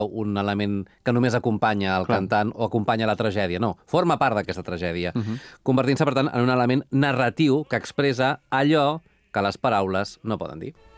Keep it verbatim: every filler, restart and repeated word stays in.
un element que només acompanya el Clar. cantant o acompanya la tragèdia. No, forma part d'aquesta tragèdia, Mhm. convertint-se, per tant, en un element narratiu que expressa allò que les paraules no poden dir.